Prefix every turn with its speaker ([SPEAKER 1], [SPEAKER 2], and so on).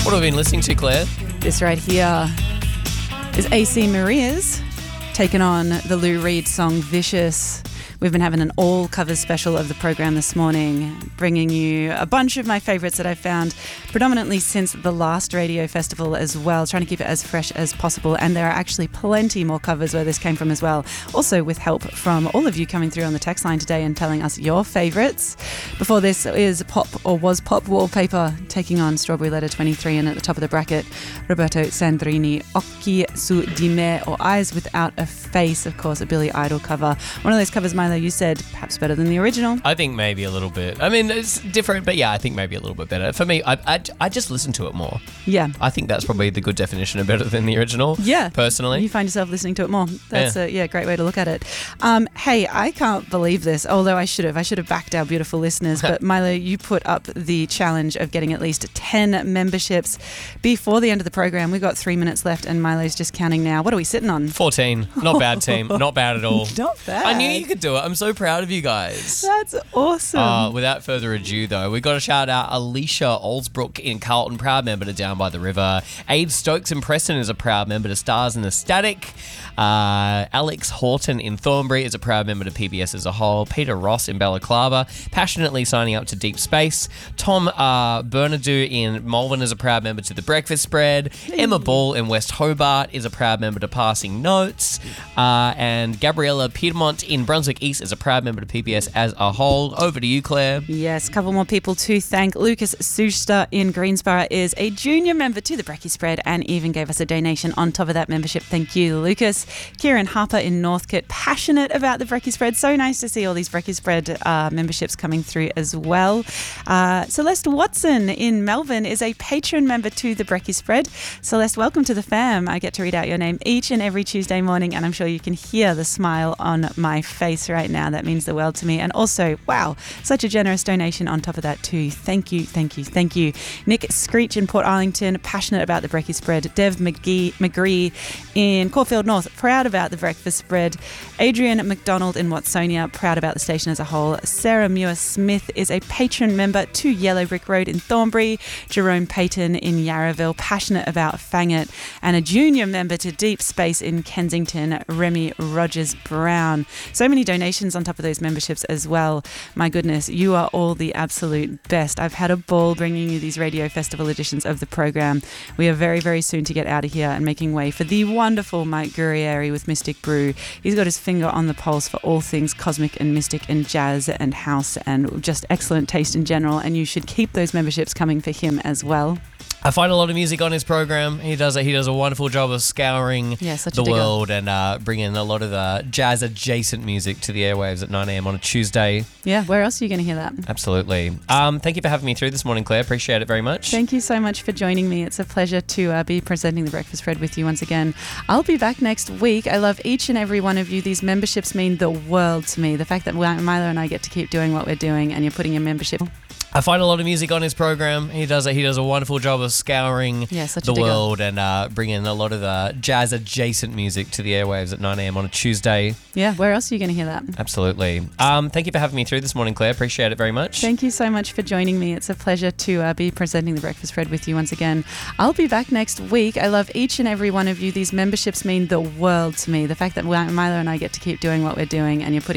[SPEAKER 1] What have we been listening to, Claire?
[SPEAKER 2] This right here is AC Maria's taken on the Lou Reed song Vicious. We've been having an all covers special of the program this morning, bringing you a bunch of my favourites that I've found predominantly since the last radio festival as well, trying to keep it as fresh as possible. And there are actually plenty more covers where this came from as well. Also with help from all of you coming through on the text line today and telling us your favourites. Before this is was Pop Wallpaper taking on Strawberry Letter 23, and at the top of the bracket, Roberto Sandrini, Occhi su di me, or Eyes Without a Face, of course, a Billy Idol cover. One of those covers, Milo, you said perhaps better than the original.
[SPEAKER 1] I think maybe a little bit. I mean, it's different, but yeah, I think maybe a little bit better. For me, I just listen to it more.
[SPEAKER 2] Yeah.
[SPEAKER 1] I think that's probably the good definition of better than the original.
[SPEAKER 2] Yeah.
[SPEAKER 1] Personally.
[SPEAKER 2] You find yourself listening to it more. That's a great way to look at it. Hey, I can't believe this, although I should have backed our beautiful listeners, but Milo, you put up the challenge of getting at least 10 memberships before the end of the program. We've got 3 minutes left and Milo's just counting now. What are we sitting on?
[SPEAKER 1] 14. Not bad, team. Not bad at all.
[SPEAKER 2] Not bad.
[SPEAKER 1] I knew you could do it. I'm so proud of you guys.
[SPEAKER 2] That's awesome.
[SPEAKER 1] Without further ado, though, we got to shout out Alicia Olsbrook in Carlton, proud member to Down by the River. Aid Stokes in Preston is a proud member to Stars in the Static. Alex Horton in Thornbury is a proud member to PBS as a whole. Peter Ross in Balaclava, passionately signing up to Deep Space. Tom Bernadou in Malvern is a proud member to The Breakfast Spread. Emma Ball in West Hobart is a proud member to Passing Notes. And Gabriella Piedmont in Brunswick East is a proud member to PBS as a whole. Over to you, Claire.
[SPEAKER 2] Yes, a couple more people to thank. Lucas Suster in Greensboro is a junior member to the Brekkie Spread and even gave us a donation on top of that membership. Thank you, Lucas. Kieran Harper in Northcote, passionate about the Brekkie Spread. So nice to see all these Brekkie Spread memberships coming through as well. Celeste Watson in Melbourne is a patron member to the Brekkie Spread. Celeste, welcome to the fam. I get to read out your name each and every Tuesday morning, and I'm sure you can hear the smile on my face right now. That means the world to me. And also, wow, such a generous donation on top of that too. Thank you, thank you, thank you. Nick Screech in Port Arlington, passionate about the Brekkie Spread. Dev McGree in Caulfield North, proud about the Breakfast Spread. Adrian McDonald in Watsonia, proud about the station as a whole. Sarah Muir-Smith is a patron member to Yellow Brick Road in Thornbury. Jerome Payton in Yarraville, passionate about Fangit. And a junior member to Deep Space in Kensington, Remy Rogers-Brown. So many donations on top of those memberships as well. My goodness, you are all the absolute best. I've had a ball bringing you these radio festival editions of the program. We are very, very soon to get out of here and making way for the wonderful Mike Gurrieri with Mystic Brew. He's got his finger on the pulse for all things cosmic and mystic and jazz and house and just excellent taste in general, and you should keep those memberships coming for him as well.
[SPEAKER 1] I find a lot of music on his program. He does a wonderful job of scouring the world and bringing a lot of jazz adjacent music to the airwaves at 9 a.m. on a Tuesday.
[SPEAKER 2] Yeah, where else are you going to hear that?
[SPEAKER 1] Absolutely. Thank you for having me through this morning, Claire. Appreciate it very much.
[SPEAKER 2] Thank you so much for joining me. It's a pleasure to be presenting the Breakfast Spread with you once again. I'll be back next week. I love each and every one of you. These memberships mean the world to me. The fact that Milo and I get to keep doing what we're doing and you're putting your membership.
[SPEAKER 1] I find a lot of music on his program. He does a wonderful job of scouring the world and bringing a lot of jazz adjacent music to the airwaves at 9 a.m. on a Tuesday.
[SPEAKER 2] Yeah, where else are you going to hear that?
[SPEAKER 1] Absolutely. Thank you for having me through this morning, Claire. Appreciate it very much.
[SPEAKER 2] Thank you so much for joining me. It's a pleasure to be presenting the Breakfast Spread with you once again. I'll be back next week. I love each and every one of you. These memberships mean the world to me. The fact that Milo and I get to keep doing what we're doing and you're putting